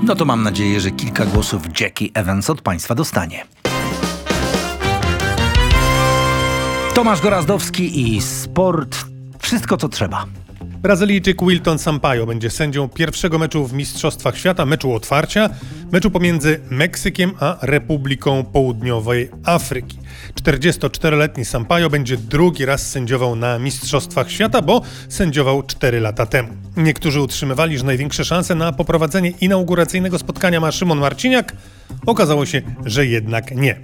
No to mam nadzieję, że kilka głosów Jackie Evans od Państwa dostanie. Tomasz Gorazdowski i sport. Wszystko, co trzeba. Brazylijczyk Wilton Sampaio będzie sędzią pierwszego meczu w Mistrzostwach Świata, meczu otwarcia, meczu pomiędzy Meksykiem a Republiką Południowej Afryki. 44-letni Sampaio będzie drugi raz sędziował na Mistrzostwach Świata, bo sędziował 4 lata temu. Niektórzy utrzymywali, że największe szanse na poprowadzenie inauguracyjnego spotkania ma Szymon Marciniak. Okazało się, że jednak nie.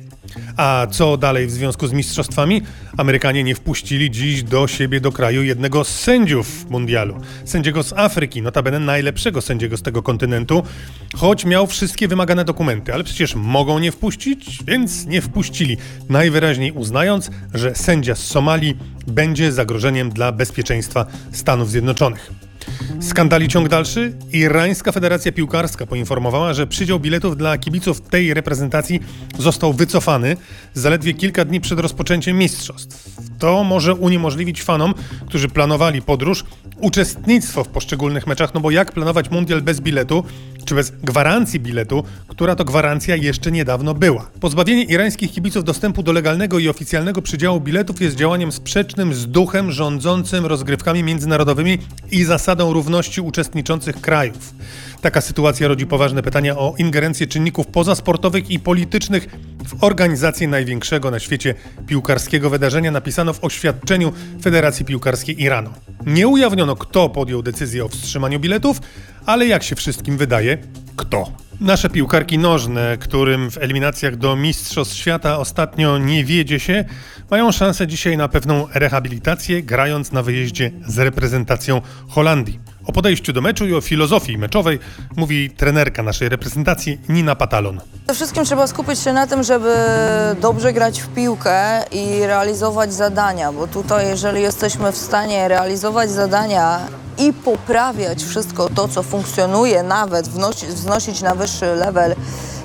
A co dalej w związku z mistrzostwami? Amerykanie nie wpuścili dziś do siebie, do kraju, jednego z sędziów mundialu. Sędziego z Afryki, notabene najlepszego sędziego z tego kontynentu, choć miał wszystkie wymagane dokumenty. Ale przecież mogą nie wpuścić, więc nie wpuścili. Najwyraźniej uznając, że sędzia z Somalii będzie zagrożeniem dla bezpieczeństwa Stanów Zjednoczonych. Skandali ciąg dalszy? Irańska Federacja Piłkarska poinformowała, że przydział biletów dla kibiców tej reprezentacji został wycofany zaledwie kilka dni przed rozpoczęciem mistrzostw. To może uniemożliwić fanom, którzy planowali podróż, uczestnictwo w poszczególnych meczach, no bo jak planować mundial bez biletu, czy bez gwarancji biletu, która to gwarancja jeszcze niedawno była. Pozbawienie irańskich kibiców dostępu do legalnego i oficjalnego przydziału biletów jest działaniem sprzecznym z duchem rządzącym rozgrywkami międzynarodowymi i zasadą równości uczestniczących krajów. Taka sytuacja rodzi poważne pytania o ingerencję czynników pozasportowych i politycznych w organizację największego na świecie piłkarskiego wydarzenia, napisano w oświadczeniu Federacji Piłkarskiej Iranu. Nie ujawniono, kto podjął decyzję o wstrzymaniu biletów, ale jak się wszystkim wydaje, kto? Nasze piłkarki nożne, którym w eliminacjach do Mistrzostw Świata ostatnio nie wiedzie się, mają szansę dzisiaj na pewną rehabilitację, grając na wyjeździe z reprezentacją Holandii. O podejściu do meczu i o filozofii meczowej mówi trenerka naszej reprezentacji Nina Patalon. Przede wszystkim trzeba skupić się na tym, żeby dobrze grać w piłkę i realizować zadania, bo tutaj jeżeli jesteśmy w stanie realizować zadania i poprawiać wszystko to, co funkcjonuje, nawet wznosić na wyższy level,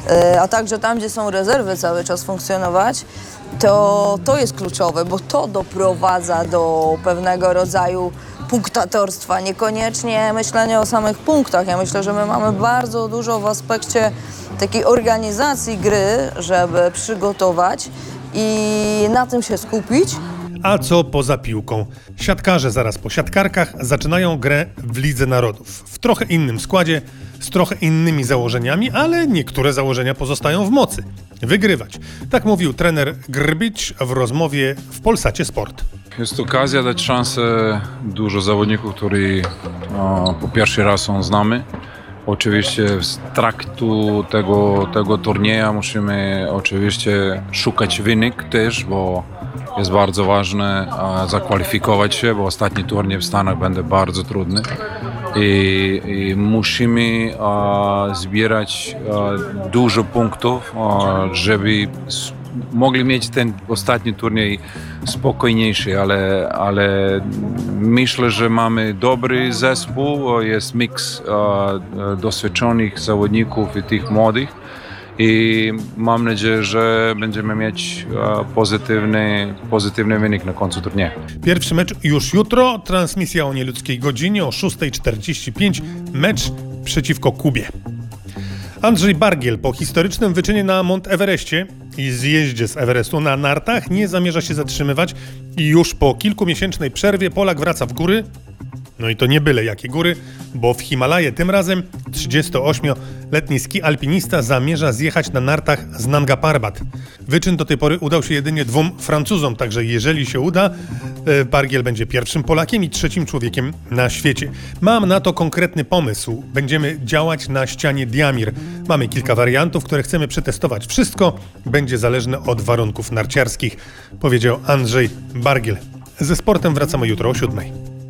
a także tam, gdzie są rezerwy, cały czas funkcjonować, to jest kluczowe, bo to doprowadza do pewnego rodzaju punktatorstwa, niekoniecznie myślenie o samych punktach. Ja myślę, że my mamy bardzo dużo w aspekcie takiej organizacji gry, żeby przygotować i na tym się skupić. A co poza piłką? Siatkarze zaraz po siatkarkach zaczynają grę w Lidze Narodów. W trochę innym składzie, z trochę innymi założeniami, ale niektóre założenia pozostają w mocy. Wygrywać. Tak mówił trener Grbić w rozmowie w Polsacie Sport. Jest okazja dać szansę dużo zawodników, którzy po pierwszy raz są znamy. Oczywiście w traktu tego turnieju musimy oczywiście szukać wynik też, bo jest bardzo ważne zakwalifikować się, bo ostatni turniej w Stanach będzie bardzo trudny. I musimy zbierać dużo punktów, żeby mogli mieć ten ostatni turniej spokojniejszy, ale myślę, że mamy dobry zespół, jest miks doświadczonych zawodników i tych młodych i mam nadzieję, że będziemy mieć pozytywny wynik na końcu turnieju. Pierwszy mecz już jutro, transmisja o nieludzkiej godzinie o 6:45, mecz przeciwko Kubie. Andrzej Bargiel po historycznym wyczynie na Mount Everestie i zjeździe z Everestu na nartach nie zamierza się zatrzymywać i już po kilkumiesięcznej przerwie Polak wraca w góry. No i to nie byle jakie góry, bo w Himalaje tym razem 38-letni ski alpinista zamierza zjechać na nartach z Nanga Parbat. Wyczyn do tej pory udał się jedynie 2 Francuzom, także jeżeli się uda, Bargiel będzie pierwszym Polakiem i 3. człowiekiem na świecie. Mam na to konkretny pomysł. Będziemy działać na ścianie Diamir. Mamy kilka wariantów, które chcemy przetestować. Wszystko będzie zależne od warunków narciarskich, powiedział Andrzej Bargiel. Ze sportem wracamy jutro o 7:00.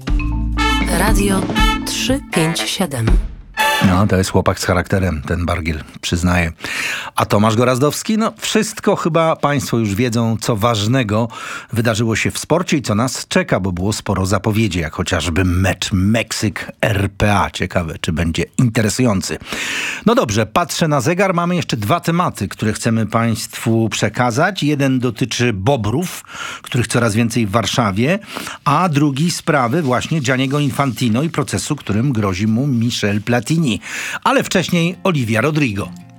Radio 357. No, to jest chłopak z charakterem, ten Bargiel, przyznaję. A Tomasz Gorazdowski? No, wszystko chyba Państwo już wiedzą, co ważnego wydarzyło się w sporcie i co nas czeka, bo było sporo zapowiedzi, jak chociażby mecz Meksyk-RPA. Ciekawe, czy będzie interesujący. No dobrze, patrzę na zegar. Mamy jeszcze 2 tematy, które chcemy Państwu przekazać. Jeden dotyczy bobrów, których coraz więcej w Warszawie, a drugi sprawy właśnie Gianniego Infantino i procesu, którym grozi mu Michel Platini. Ale wcześniej Olivia Rodrigo.